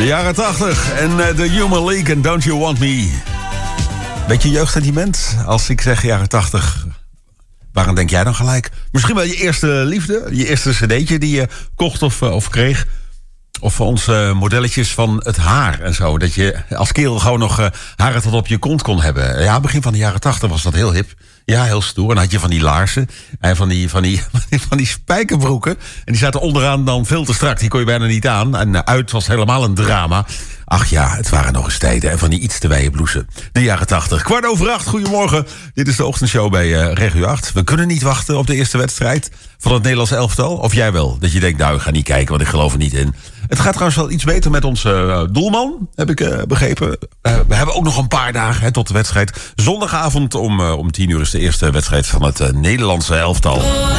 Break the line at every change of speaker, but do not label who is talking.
De jaren 80 en de Human League en Don't You Want Me. Beetje jeugdsentiment als ik zeg jaren 80. Waarom denk jij dan gelijk? Misschien wel je eerste liefde, je eerste cd'tje die je kocht of kreeg. Of onze modelletjes van het haar en zo. Dat je als kerel gewoon nog haren tot op je kont kon hebben. Ja, begin van de jaren 80 was dat heel hip. Ja, heel stoer. En dan had je van die laarzen en van die spijkerbroeken. En die zaten onderaan dan veel te strak. Die kon je bijna niet aan. En uit was helemaal een drama. Ach ja, het waren nog eens tijden. En van die iets te wijde blouses. De jaren 80. 7:15. Goedemorgen. Dit is de ochtendshow bij Regio 8. We kunnen niet wachten op de eerste wedstrijd van het Nederlands elftal. Of jij wel? Dat je denkt, nou, ik ga niet kijken, want ik geloof er niet in. Het gaat trouwens wel iets beter met onze doelman, heb ik begrepen. We hebben ook nog een paar dagen tot de wedstrijd. Zondagavond om 10 uur is de eerste wedstrijd van het Nederlandse elftal.